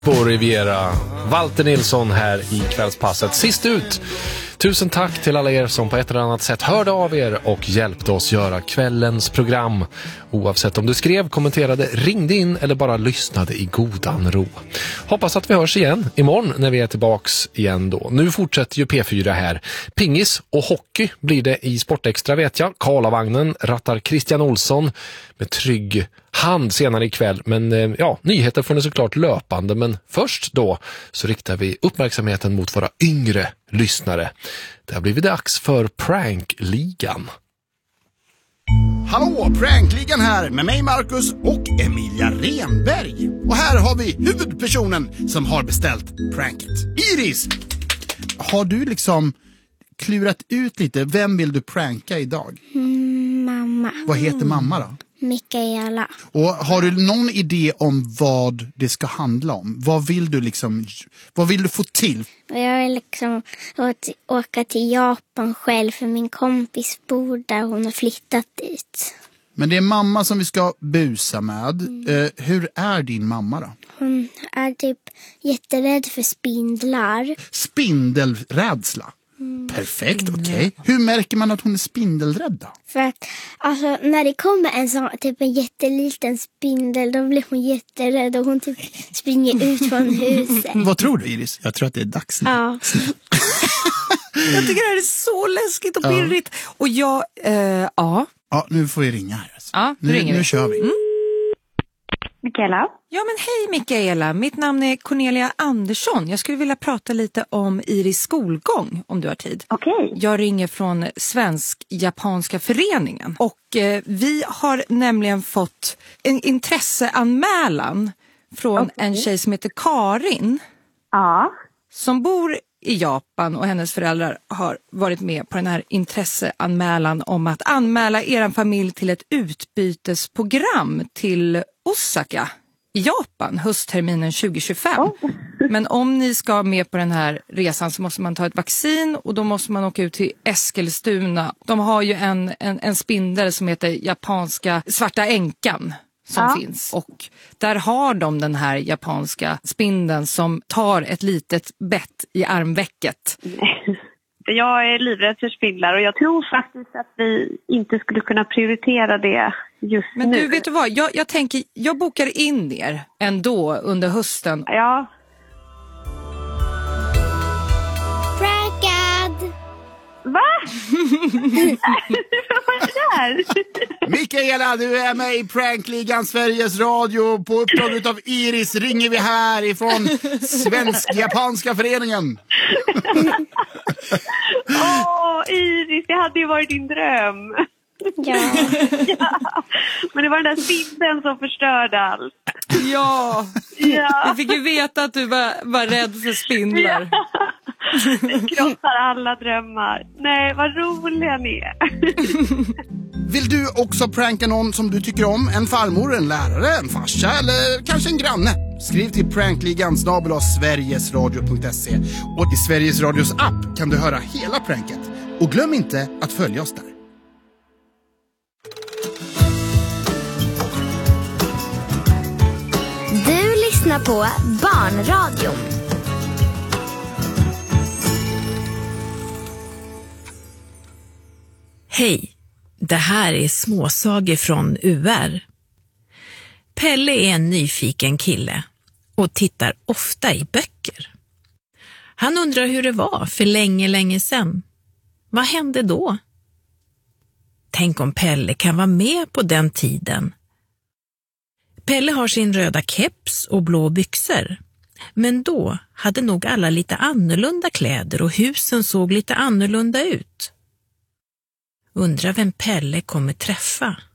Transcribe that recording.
på Riviera. Walter Nilsson här i Kvällspasset. Sist ut. Tusen tack till alla er som på ett eller annat sätt hörde av er och hjälpte oss göra kvällens program. Oavsett om du skrev, kommenterade, ringde in eller bara lyssnade i godan ro. Hoppas att vi hörs igen imorgon när vi är tillbaks igen då. Nu fortsätter ju P4 här. Pingis och hockey blir det i Sportextra vet jag. Karlavagnen rattar Christian Olsson med trygg hand senare ikväll. Men ja, nyheter får ni såklart löpande. Men först då så riktar vi uppmärksamheten mot våra yngre lyssnare. Det har blivit dags för Prankligan. Hallå, Prankligan här med mig Marcus och Emilia Renberg. Och här har vi huvudpersonen som har beställt pranket. Iris! Har du liksom klurat ut lite, vem vill du pranka idag? Mamma. Vad heter mamma då? Mikaela. Och har du någon idé om vad det ska handla om? Vad vill du få till? Jag vill liksom åka till Japan själv för min kompis bor där, hon har flyttat dit. Men det är mamma som vi ska busa med. Hur är din mamma då? Hon är typ jätterädd för spindlar. Spindelrädsla? Perfekt, okej. Hur märker man att hon är spindelrädd då? För att alltså, när det kommer en sån typ en jätteliten spindel, då blir hon jätterädd och hon typ springer ut från huset. Vad tror du, Iris? Jag tror att det är dags nu. Ja. Jag tycker det här är så läskigt och pirrigt. Och jag, ja. Ja, nu får vi ringa här. Alltså. Ja, nu kör vi. Mikaela? Ja men hej Mikaela, mitt namn är Cornelia Andersson. Jag skulle vilja prata lite om Iris skolgång om du har tid. Okej. Jag ringer från Svensk-Japanska föreningen och vi har nämligen fått en intresseanmälan från en tjej som heter Karin. Ja. Som bor i Japan och hennes föräldrar har varit med på den här intresseanmälan om att anmäla er familj till ett utbytesprogram till Osaka i Japan höstterminen 2025. Men om ni ska med på den här resan så måste man ta ett vaccin och då måste man åka ut till Eskilstuna. De har ju en spindel som heter japanska svarta änkan som finns. Och där har de den här japanska spindeln som tar ett litet bett i armvecket. Jag är livrädd för spindlar och jag tror faktiskt att vi inte skulle kunna prioritera det just nu. Men du, vet du vad? Jag tänker, jag bokar in er ändå under hösten. Ja. Prankad! Va? Vad är det här? Mikaela, du är med i Prankligan Sveriges Radio. På uppdrag av Iris ringer vi här ifrån Svensk-Japanska föreningen. Iris, det hade ju varit din dröm. Ja. Men det var den där spindeln som förstörde allt. Ja. Jag fick ju veta att du var rädd för spindlar. Det krossar alla drömmar. Nej, vad roliga ni är. Vill du också pranka någon som du tycker om? En farmor, en lärare, en farsa eller kanske en granne? Skriv till prankligan@sverigesradio.se. Och i Sveriges Radios app kan du höra hela pranket. Och glöm inte att följa oss där. Du lyssnar på Barnradion. Hej, det här är småsager från UR. Pelle är en nyfiken kille och tittar ofta i böcker. Han undrar hur det var för länge sedan. Vad hände då? Tänk om Pelle kan vara med på den tiden. Pelle har sin röda keps och blå byxor. Men då hade nog alla lite annorlunda kläder och husen såg lite annorlunda ut. Undrar vem Pelle kommer träffa.